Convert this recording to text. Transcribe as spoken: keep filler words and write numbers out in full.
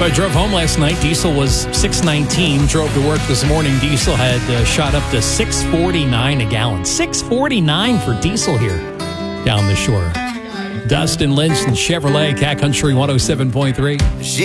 I drove home last night. Diesel was six nineteen. Drove to work this morning. Diesel had uh, shot up to six forty-nine a gallon. six forty-nine for diesel here down the shore. Dustin Lynch and Chevrolet, Cat Country one oh seven point three.